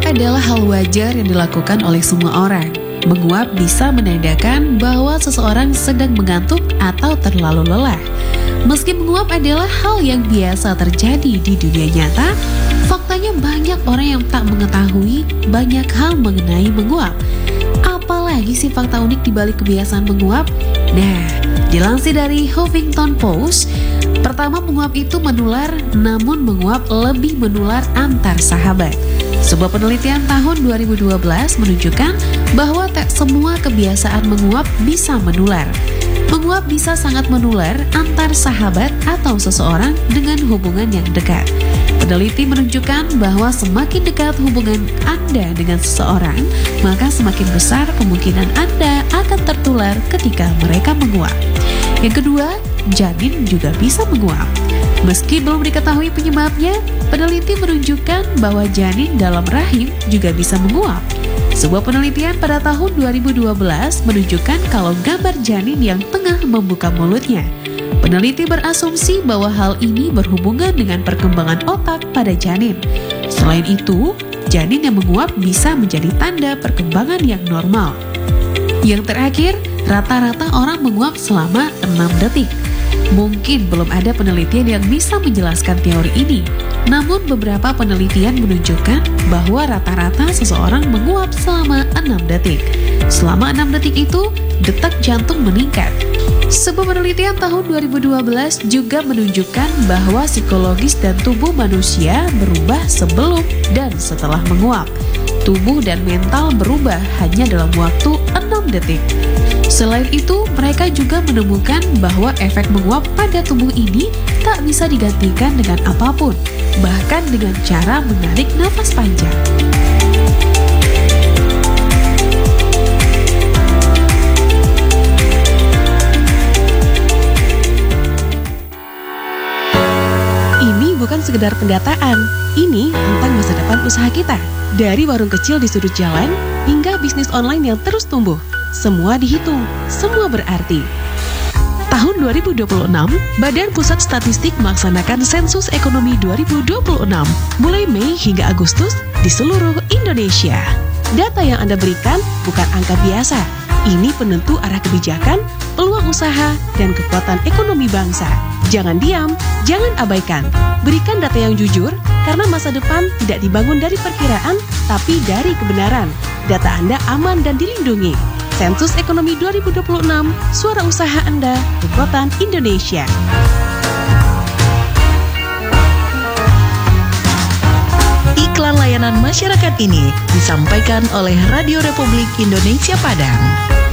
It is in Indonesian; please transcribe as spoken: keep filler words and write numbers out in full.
adalah hal wajar yang dilakukan oleh semua orang. Menguap bisa menandakan bahwa seseorang sedang mengantuk atau terlalu lelah. Meski menguap adalah hal yang biasa terjadi di dunia nyata, faktanya banyak orang yang tak mengetahui banyak hal mengenai menguap. Apalagi sih fakta unik di balik kebiasaan menguap? Nah, dilansir dari Huffington Post, pertama, menguap itu menular, namun menguap lebih menular antar sahabat. Sebuah penelitian tahun dua ribu dua belas menunjukkan bahwa tak semua kebiasaan menguap bisa menular. Menguap bisa sangat menular antar sahabat atau seseorang dengan hubungan yang dekat. Peneliti menunjukkan bahwa semakin dekat hubungan Anda dengan seseorang, maka semakin besar kemungkinan Anda akan tertular ketika mereka menguap. Yang kedua, janin juga bisa menguap. Meski belum diketahui penyebabnya, peneliti menunjukkan bahwa janin dalam rahim juga bisa menguap. Sebuah penelitian pada tahun dua ribu dua belas menunjukkan kalau gambar janin yang tengah membuka mulutnya. Peneliti berasumsi bahwa hal ini berhubungan dengan perkembangan otak pada janin. Selain itu, janin yang menguap bisa menjadi tanda perkembangan yang normal. Yang terakhir, rata-rata orang menguap selama enam detik. Mungkin belum ada penelitian yang bisa menjelaskan teori ini. Namun beberapa penelitian menunjukkan bahwa rata-rata seseorang menguap selama enam detik. Selama enam detik itu, detak jantung meningkat. Sebuah penelitian tahun dua ribu dua belas juga menunjukkan bahwa psikologis dan tubuh manusia berubah sebelum dan setelah menguap. Tubuh dan mental berubah hanya dalam waktu enam detik. Selain itu, mereka juga menemukan bahwa efek menguap pada tubuh ini tak bisa digantikan dengan apapun, bahkan dengan cara menarik nafas panjang. Ini bukan sekedar pendataan, ini tentang masa depan usaha kita. Dari warung kecil di sudut jalan, hingga bisnis online yang terus tumbuh. Semua dihitung, semua berarti. Tahun dua ribu dua puluh enam, Badan Pusat Statistik melaksanakan sensus ekonomi dua ribu dua puluh enam, mulai Mei hingga Agustus di seluruh Indonesia. Data yang Anda berikan bukan angka biasa. Ini penentu arah kebijakan, peluang usaha, dan kekuatan ekonomi bangsa. Jangan diam, jangan abaikan. Berikan data yang jujur, karena masa depan tidak dibangun dari perkiraan, tapi dari kebenaran. Data Anda aman dan dilindungi. Sensus Ekonomi dua ribu dua puluh enam, suara usaha Anda, kekuatan Indonesia. Iklan layanan masyarakat ini disampaikan oleh Radio Republik Indonesia Padang.